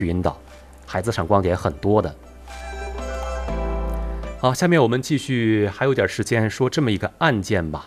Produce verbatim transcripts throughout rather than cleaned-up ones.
引导，孩子闪光点很多的。好，下面我们继续，还有点时间，说这么一个案件吧。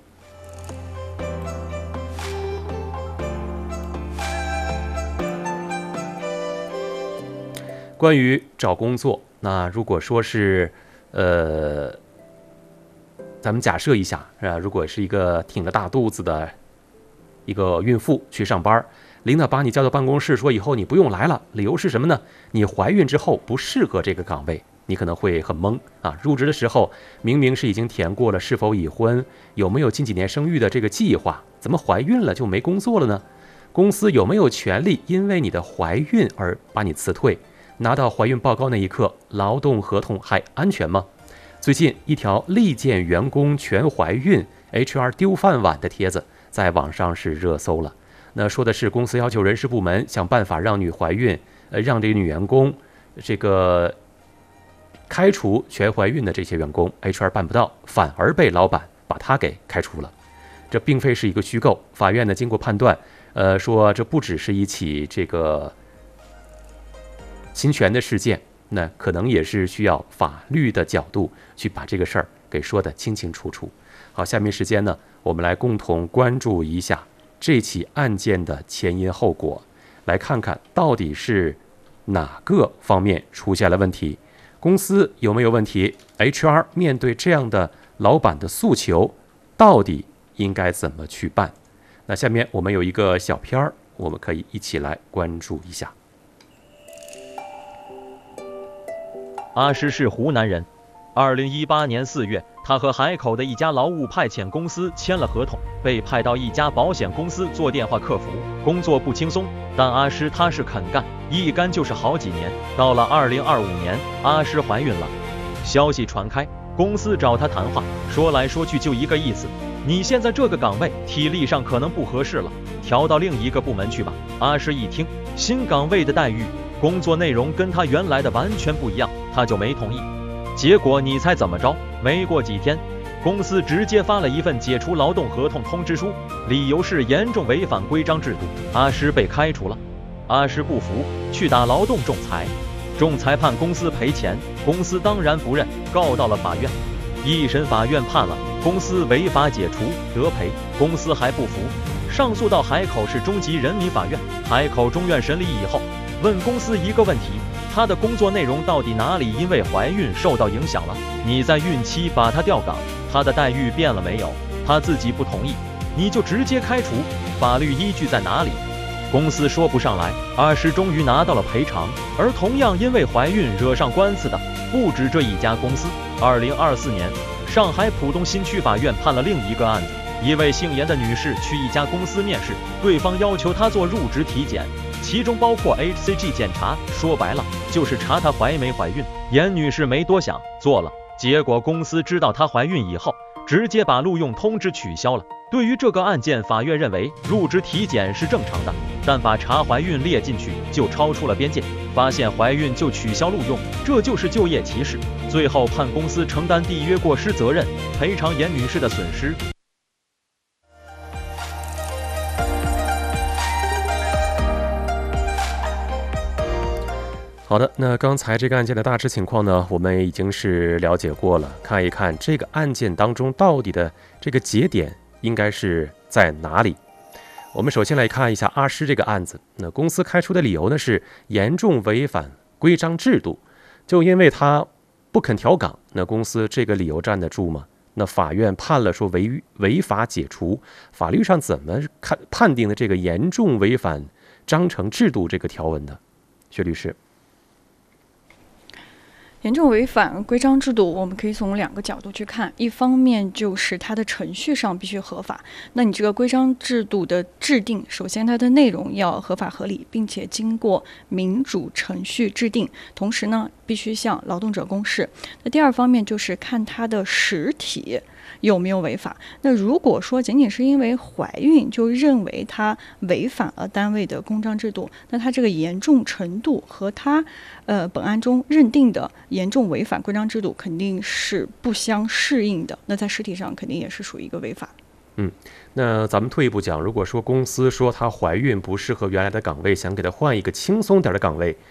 关于找工作，那如果说是，呃，咱们假设一下，啊，如果是一个挺着大肚子的一个孕妇去上班，领导把你叫到办公室，说以后你不用来了，理由是什么呢？你怀孕之后不适合这个岗位。你可能会很懵啊！入职的时候明明是已经填过了是否已婚、有没有近几年生育的这个计划，怎么怀孕了就没工作了呢？公司有没有权利因为你的怀孕而把你辞退？拿到怀孕报告那一刻，劳动合同还安全吗？最近一条力荐员工全怀孕 ，H R 丢饭碗的帖子在网上是热搜了。那说的是公司要求人事部门想办法让女怀孕，呃，让这个女员工这个。开除全怀孕的这些员工 ，H R 办不到，反而被老板把他给开除了。这并非是一个虚构，法院呢经过判断，呃，说这不只是一起这个侵权的事件，那可能也是需要法律的角度去把这个事儿给说得清清楚楚。好，下面时间呢，我们来共同关注一下这起案件的前因后果，来看看到底是哪个方面出现了问题。公司有没有问题 ？H R 面对这样的老板的诉求，到底应该怎么去办？那下面我们有一个小片儿，我们可以一起来关注一下。 阿诗是湖南人，二零一八年四月，他和海口的一家劳务派遣公司签了合同，被派到一家保险公司做电话客服，工作不轻松，但阿诗他是肯干，一干就是好几年。到了二零二五年，阿诗怀孕了，消息传开，公司找他谈话，说来说去就一个意思，你现在这个岗位体力上可能不合适了，调到另一个部门去吧。阿诗一听，新岗位的待遇、工作内容跟他原来的完全不一样，他就没同意。结果你猜怎么着？没过几天，公司直接发了一份解除劳动合同通知书，理由是严重违反规章制度，阿诗被开除了。阿诗不服，去打劳动仲裁，仲裁判公司赔钱，公司当然不认，告到了法院。一审法院判了公司违法解除得赔，公司还不服，上诉到海口市中级人民法院。海口中院审理以后，问公司一个问题，他的工作内容到底哪里因为怀孕受到影响了？你在孕期把他调岗，他的待遇变了没有？他自己不同意，你就直接开除，法律依据在哪里？公司说不上来。阿诗终于拿到了赔偿，而同样因为怀孕惹上官司的不止这一家公司。二零二四年，上海浦东新区法院判了另一个案子，一位姓严的女士去一家公司面试，对方要求她做入职体检，其中包括 H C G 检查，说白了就是查她怀没怀孕。严女士没多想，做了。结果公司知道她怀孕以后，直接把录用通知取消了。对于这个案件，法院认为入职体检是正常的，但把查怀孕列进去就超出了边界，发现怀孕就取消录用，这就是就业歧视。最后判公司承担缔约过失责任，赔偿严女士的损失。 好的，那刚才这个案件的大致情况呢，我们已经是了解过了，看一看这个案件当中到底的这个节点应该是在哪里。我们首先来看一下阿诗这个案子，那公司开出的理由呢是严重违反规章制度，就因为他不肯调岗，那公司这个理由站得住吗？那法院判了说违违法解除，法律上怎么看判定的这个严重违反章程制度这个条文的？薛律师。 严重违反规章制度，我们可以从两个角度去看。一方面就是它的程序上必须合法，那你这个规章制度的制定，首先它的内容要合法合理，并且经过民主程序制定，同时呢必须向劳动者公示。那第二方面就是看它的实体有没有违法。那如果说仅仅是因为怀孕就认为它违反了单位的公章制度，那它这个严重程度和它呃本案中认定的严重违反规章制度肯定是不相适应的，那在实体上肯定也是属于一个违法。 那咱们退一步讲，如果说公司说她怀孕不适合原来的岗位，想给她换一个轻松点的岗位，